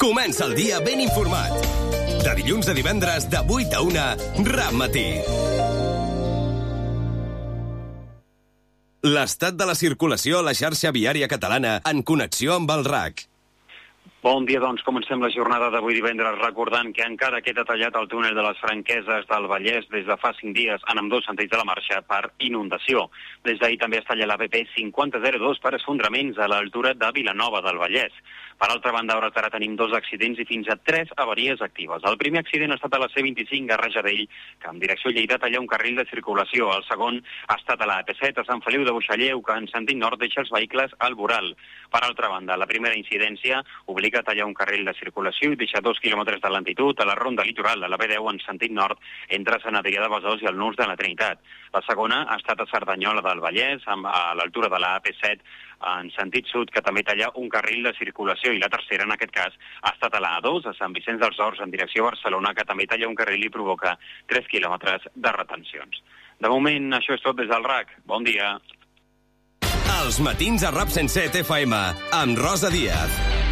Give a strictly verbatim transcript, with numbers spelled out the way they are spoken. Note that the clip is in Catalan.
Comença el dia ben informat. De dilluns a divendres, de vuit a una, RAC Matí. L'estat de la circulació a la xarxa viària catalana en connexió amb el R A C. Bon dia, doncs. Comencem la jornada d'avui divendres recordant que encara queda tallat el túnel de les Franqueses del Vallès des de fa cinc dies en ambdós sentits de la marxa per inundació. Des d'ahir també es talla la B P cinquanta zero dos per esfondraments a l'altura de Vilanova del Vallès. Per altra banda, a hores d'ara tenim dos accidents i fins a tres avaries actives. El primer accident ha estat a la C vint-i-cinc a Rajadell, que en direcció a Lleida talla un carril de circulació. El segon ha estat a la A P set a Sant Feliu de Buixalleu, que en sentit nord deixa els vehicles al voral. Per altra banda, la primera incidència obliga a tallar un carril de circulació i deixar dos quilòmetres de lentitud a la ronda litoral de la B deu en sentit nord entre Sant Adrià de Besòs i el Nus de la Trinitat. La segona ha estat a Cerdanyola del Vallès, a l'altura de la A P set, en sentit sud, que també talla un carril de circulació, i la tercera, en aquest cas, ha estat a la A dos, a Sant Vicenç dels Horts, en direcció a Barcelona, que també talla un carril i provoca tres quilòmetres de retencions. De moment, això és tot des del R A C. Bon dia. Els matins a RAC cent set F M, amb Rosa Díaz.